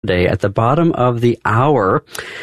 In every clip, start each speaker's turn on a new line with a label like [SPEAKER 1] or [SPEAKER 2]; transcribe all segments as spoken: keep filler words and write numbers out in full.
[SPEAKER 1] today at the bottom of the hour.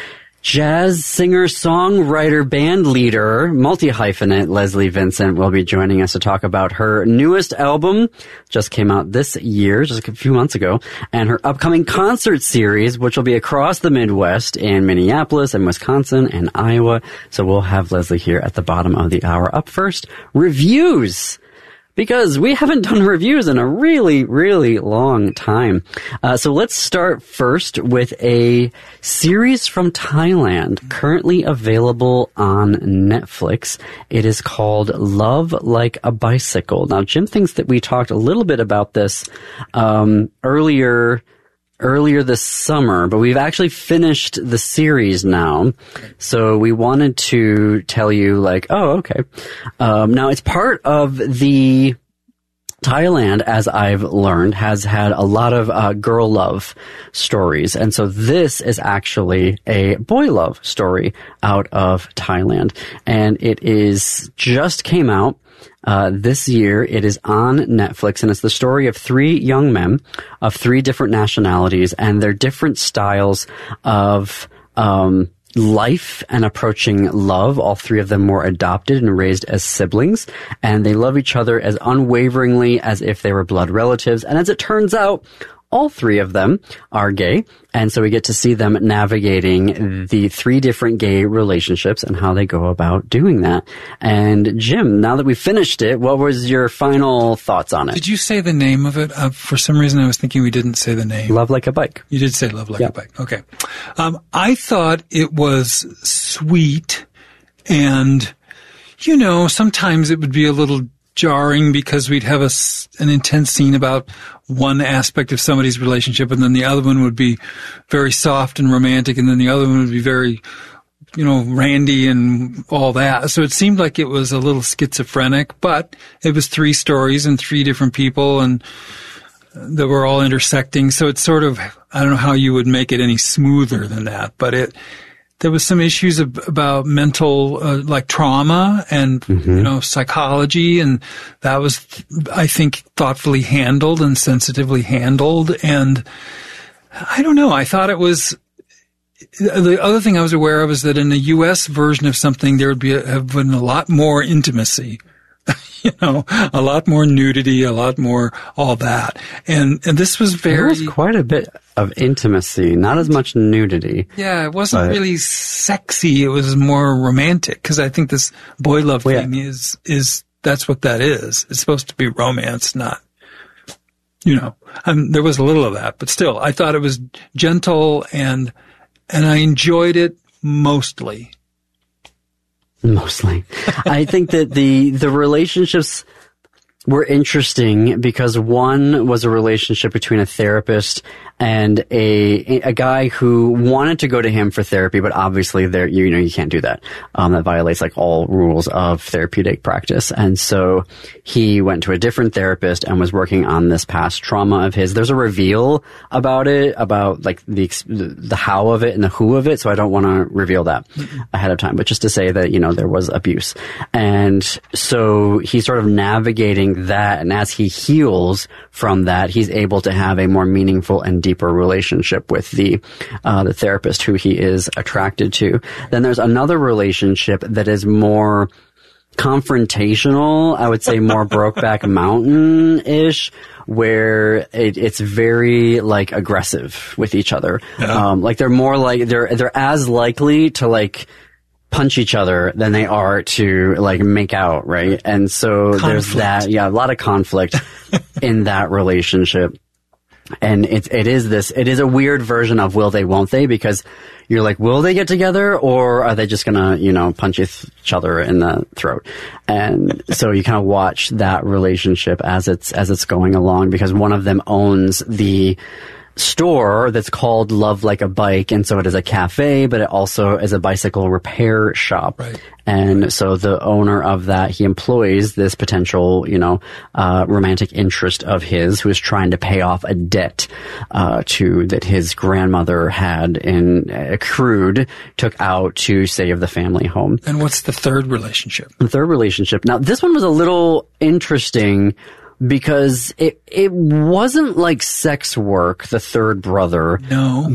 [SPEAKER 1] Jazz singer, songwriter, band leader, multi-hyphenate Leslie Vincent will be joining us to talk about her newest album, just came out this year, just a few months ago, and her upcoming concert series, which will be across the Midwest in Minneapolis and Wisconsin and Iowa. So we'll have Leslie here at the bottom of the hour. Up first, reviews. Because we haven't done reviews in a really, really long time. Uh, so let's start first with a series from Thailand, currently available on Netflix. It is called Love Like a Bicycle. Now, Jim thinks that we talked a little bit about this um, earlier earlier this summer, but we've actually finished the series now. So we wanted to tell you, like, oh, okay. Um, now, it's part of the Thailand, as I've learned, has had a lot of uh, girl love stories. And so this is actually a boy love story out of Thailand. And it is just came out Uh, this year. It is on Netflix, and it's the story of three young men of three different nationalities and their different styles of um, life and approaching love. All three of them were adopted and raised as siblings, and they love each other as unwaveringly as if they were blood relatives. And as it turns out, all three of them are gay, and so we get to see them navigating the three different gay relationships and how they go about doing that. And Jim, now that we've finished it, what was your final thoughts on it?
[SPEAKER 2] Did you say the name of it? Uh, for some reason, I was thinking we didn't say the name.
[SPEAKER 1] Love Like a Bike.
[SPEAKER 2] You did say Love Like
[SPEAKER 1] yep.
[SPEAKER 2] a Bike. Okay. Um, I thought it was sweet, and, you know, sometimes it would be a little jarring because we'd have a, an intense scene about one aspect of somebody's relationship, and then the other one would be very soft and romantic, and then the other one would be very, you know, randy and all that. So it seemed like it was a little schizophrenic, but it was three stories and three different people and that were all intersecting. So it's sort of, I don't know how you would make it any smoother than that, but it, there was some issues of, about mental, uh, like trauma and, mm-hmm. you know, psychology. And that was, I think, thoughtfully handled and sensitively handled. And I don't know. I thought it was, the other thing I was aware of is that in the U S version of something, there would be a, have been a lot more intimacy. You know, a lot more nudity, a lot more all that. And and this was very...
[SPEAKER 1] There was quite a bit of intimacy, not as much nudity.
[SPEAKER 2] Yeah, it wasn't but... really sexy. It was more romantic, because I think this boy love well, thing yeah. is, is, that's what that is. It's supposed to be romance, not, you know, and there was a little of that, but still, I thought it was gentle and, and I enjoyed it mostly.
[SPEAKER 1] Mostly. I think that the, the relationships were interesting because one was a relationship between a therapist and a a guy who wanted to go to him for therapy, but obviously there you know you can't do that. Um, that violates like all rules of therapeutic practice. And so he went to a different therapist and was working on this past trauma of his. There's a reveal about it, about like the the how of it and the who of it. So I don't want to reveal that mm-hmm. ahead of time, but just to say that you know there was abuse, and so he's sort of navigating that, and as he heals from that, he's able to have a more meaningful and deeper relationship with the uh, the therapist who he is attracted to. Then there's another relationship that is more confrontational, I would say more Brokeback Mountain-ish, where it, it's very like aggressive with each other. Yeah. Um, like they're more like they're they're as likely to like punch each other than they are to like make out, right? And so conflict. There's that, yeah, a lot of conflict in that relationship. And it it is this it is a weird version of will they won't they, because you're like, will they get together or are they just gonna, you know, punch each other in the throat? And so you kind of watch that relationship as it's as it's going along, because one of them owns the store that's called Love Like a Bike, and so it is a cafe, but it also is a bicycle repair shop.
[SPEAKER 2] Right.
[SPEAKER 1] And
[SPEAKER 2] right.
[SPEAKER 1] so the owner of that, he employs this potential, you know, uh, romantic interest of his who is trying to pay off a debt, uh, to, that his grandmother had in, accrued, took out to save the family home.
[SPEAKER 2] And what's the third relationship?
[SPEAKER 1] The third relationship. Now, this one was a little interesting, because it it wasn't like sex work, the third brother.
[SPEAKER 2] No.